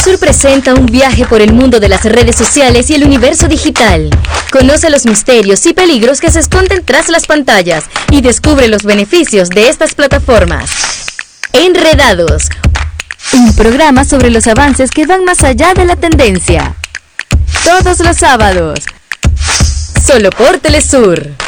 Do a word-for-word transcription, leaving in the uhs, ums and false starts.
Telesur presenta un viaje por el mundo de las redes sociales y el universo digital. Conoce los misterios y peligros que se esconden tras las pantallas y descubre los beneficios de estas plataformas. Enredados, un programa sobre los avances que van más allá de la tendencia. Todos los sábados, solo por Telesur.